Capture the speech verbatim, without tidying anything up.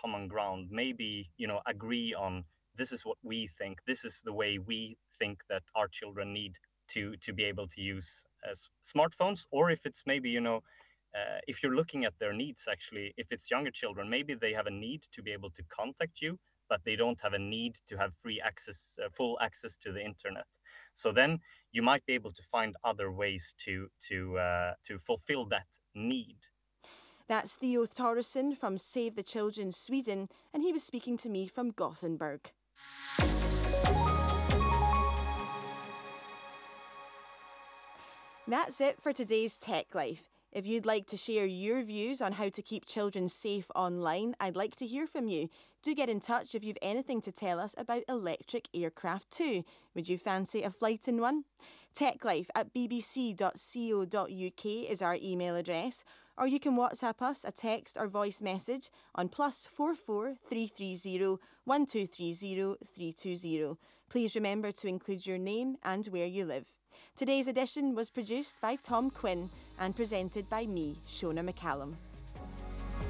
common ground, maybe, you know, agree on this is what we think, this is the way we think that our children need to to be able to use as smartphones. Or if it's maybe, you know, uh, if you're looking at their needs, actually, if it's younger children, maybe they have a need to be able to contact you, but they don't have a need to have free access, uh, full access to the internet. So then you might be able to find other ways to to uh, to fulfill that need. That's Theo Torresson from Save the Children Sweden, and he was speaking to me from Gothenburg. That's it for today's Tech Life. If you'd like to share your views on how to keep children safe online, I'd like to hear from you. Do get in touch if you've anything to tell us about electric aircraft too. Would you fancy a flight in one? techlife at b b c dot co dot u k is our email address, or you can WhatsApp us a text or voice message on plus four four three three zero one two three zero three two zero. Please remember to include your name and where you live. Today's edition was produced by Tom Quinn and presented by me, Shona McCallum.